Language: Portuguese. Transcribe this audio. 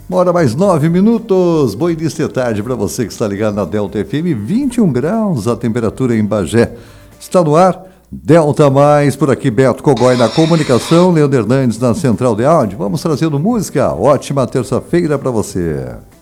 1 hora mais 9 minutos. Boa início de tarde para você que está ligado na Delta FM. 21 graus a temperatura em Bagé. Está no ar Delta Mais, por aqui Beto Cogói na comunicação, Leandro Hernandes na central de áudio. Vamos trazendo música. Ótima terça-feira para você.